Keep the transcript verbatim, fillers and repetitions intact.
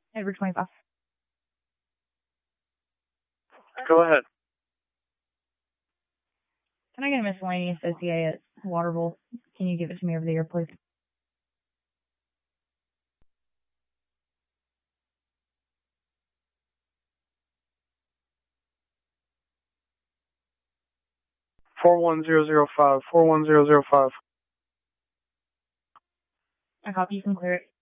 Edward twenty-five. Go ahead. Can I get a miscellaneous O C A at Waterville? Can you give it to me over the air, please? Four one zero zero five. Four one zero zero five. I copy. You can clear it.